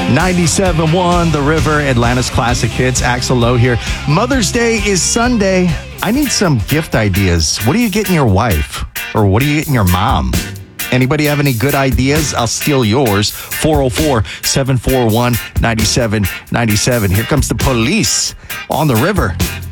97.1 The River, Atlanta's classic hits. Axel Lowe here. Mother's Day is Sunday. I need some gift ideas. What are you getting your wife? Or what are you getting your mom? Anybody have any good ideas? I'll steal yours. 404-741-9797. Here comes the Police on The River.